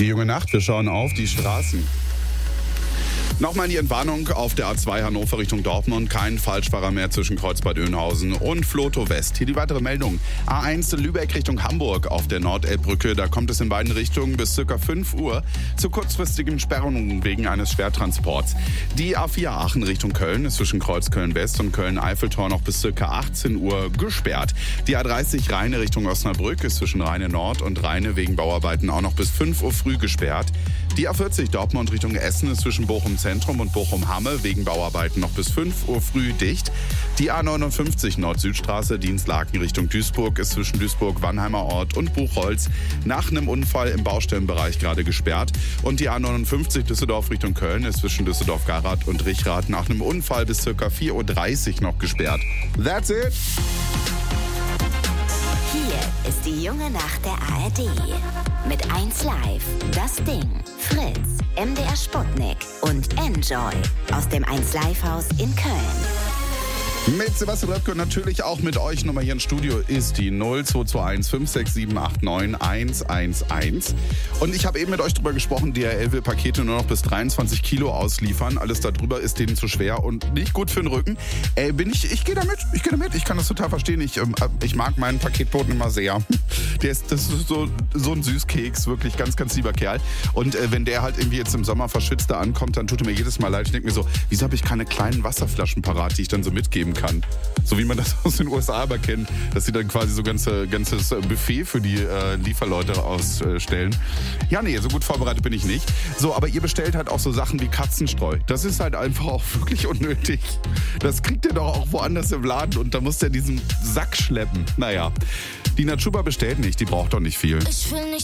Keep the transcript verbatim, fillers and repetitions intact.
Die junge Nacht, wir schauen auf die Straßen. Nochmal die Entwarnung auf der A zwei Hannover Richtung Dortmund. Kein Falschfahrer mehr zwischen Kreuzbad Oeynhausen und Floto West. Hier die weitere Meldung. A eins Lübeck Richtung Hamburg auf der Nordelbbrücke. Da kommt es in beiden Richtungen bis ca. fünf Uhr zu kurzfristigen Sperrungen wegen eines Schwertransports. Die A vier Aachen Richtung Köln ist zwischen Kreuzköln West und Köln-Eiffeltor noch bis ca. achtzehn Uhr gesperrt. Die A dreißig Rheine Richtung Osnabrück ist zwischen Rheine Nord und Rheine wegen Bauarbeiten auch noch bis fünf Uhr früh gesperrt. Die A vierzig Dortmund Richtung Essen ist zwischen Bochum Zentrum und Bochum-Hamme wegen Bauarbeiten noch bis fünf Uhr früh dicht. Die A neunundfünfzig Nord-Süd-Straße Dienstlaken Richtung Duisburg ist zwischen Duisburg-Wannheimer Ort und Buchholz nach einem Unfall im Baustellenbereich gerade gesperrt. Und die A neunundfünfzig Düsseldorf Richtung Köln ist zwischen Düsseldorf-Garath und Richrath nach einem Unfall bis ca. vier Uhr dreißig noch gesperrt. That's it! Hier ist die junge Nacht der A R D. Mit eins Live, das Ding, Fritz, M D R Sputnik und Enjoy aus dem eins Live Haus in Köln. Mit Sebastian Röpke und natürlich auch mit euch nochmal hier im Studio ist die null zwei zwei eins fünf sechs sieben acht neun eins eins eins. Und ich habe eben mit euch drüber gesprochen, D H L will Pakete nur noch bis dreiundzwanzig Kilo ausliefern. Alles darüber ist denen zu schwer und nicht gut für den Rücken. Ey, bin ich, ich gehe damit, ich gehe damit, ich kann das total verstehen. Ich, ähm, ich mag meinen Paketboten immer sehr. Der ist, das ist so, so ein Süßkeks, wirklich ganz, ganz lieber Kerl. Und äh, wenn der halt irgendwie jetzt im Sommer verschwitzt da ankommt, dann tut er mir jedes Mal leid. Ich denke mir so, wieso habe ich keine kleinen Wasserflaschen parat, die ich dann so mitgeben kann? So wie man das aus den U S A aber kennt, dass sie dann quasi so ganze ganzes Buffet für die äh, Lieferleute ausstellen. Ja, nee, so gut vorbereitet bin ich nicht. So, aber ihr bestellt halt auch so Sachen wie Katzenstreu. Das ist halt einfach auch wirklich unnötig. Das kriegt ihr doch auch woanders im Laden und da muss der diesen Sack schleppen. Naja, die Natschuba bestellt nicht, die braucht doch nicht viel. Ich will nicht